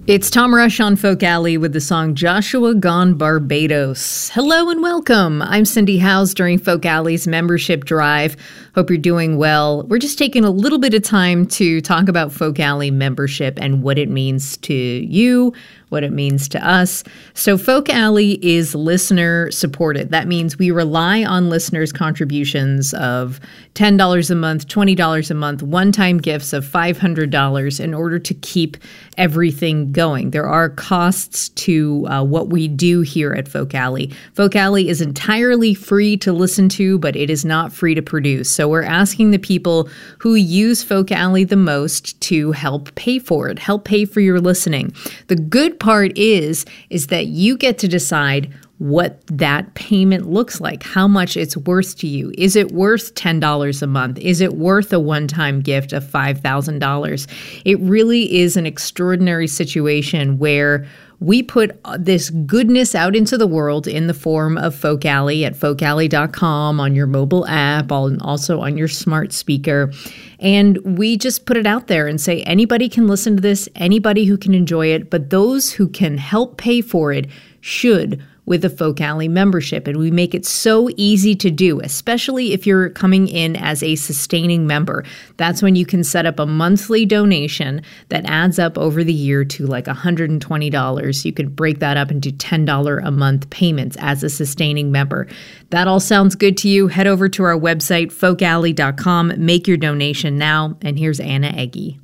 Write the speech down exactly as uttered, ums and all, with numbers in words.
It's Tom Rush on Folk Alley with the song Joshua Gone Barbados. Hello and welcome. I'm Cindy Howes during Folk Alley's membership drive. Hope you're doing well. We're just taking a little bit of time to talk about Folk Alley membership and what it means to you, what it means to us. So Folk Alley is listener supported. That means we rely on listeners' contributions of ten dollars a month, twenty dollars a month, one-time gifts of five hundred dollars in order to keep everything going. There are costs to uh, what we do here at Folk Alley. Folk Alley is entirely free to listen to, but it is not free to produce. So we're asking the people who use Folk Alley the most to help pay for it, help pay for your listening. The good part is, is that you get to decide what that payment looks like, how much it's worth to you. Is it worth ten dollars a month? Is it worth a one-time gift of five thousand dollars? It really is an extraordinary situation where we put this goodness out into the world in the form of Folk Alley at folk alley dot com, on your mobile app, also on your smart speaker. And we just put it out there and say anybody can listen to this, anybody who can enjoy it, but those who can help pay for it should with a Folk Alley membership. And we make it so easy to do, especially if you're coming in as a sustaining member. That's when you can set up a monthly donation that adds up over the year to like one hundred twenty dollars. You could break that up into ten dollars a month payments as a sustaining member. That all sounds good to you? Head over to our website, folk alley dot com, make your donation now. And here's Anna Egge.